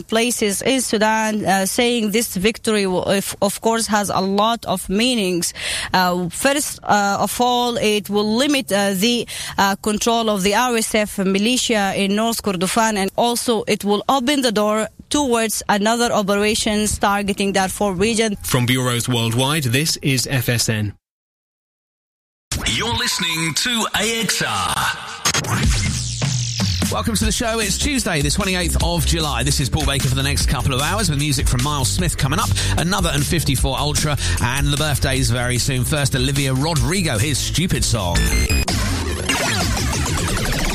places in Sudan, saying this victory, of course, has a lot of meanings. First of all, it will limit the control of the RSF militia in North Kordofan, and also it will open the door towards another operations targeting Darfur region. From bureaus worldwide, this is FSN. You're listening to AXR. Welcome to the show. It's Tuesday, the 28th of July. This is Paul Baker for the next couple of hours with music from Miles Smith coming up, another and 54 Ultra, and the birthdays very soon. First, Olivia Rodrigo, his Stupid Song.